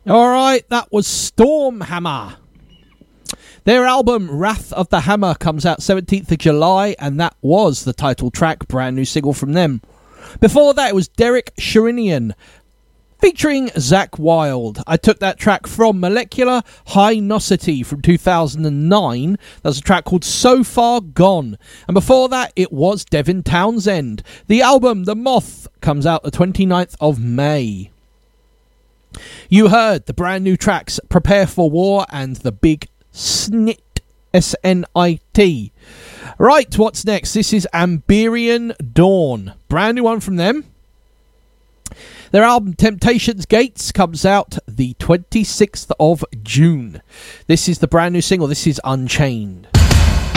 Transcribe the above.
Alright, that was Stormhammer. Their album Wrath of the Hammer comes out 17th of July, and that was the title track, brand new single from them. Before that, it was Derek Sherinian featuring Zakk Wylde. I took that track from Molecular High-Nosity from 2009. That was a track called So Far Gone. And before that, it was Devin Townsend. The album The Moth comes out the 29th of May. You heard the brand new tracks Prepare for War and The Big Snit, S-N-I-T. Right, what's next? This is Amberian Dawn. Brand new one from them. Their album Temptations Gates comes out the 26th of June. This is the brand new single. This is Unchained.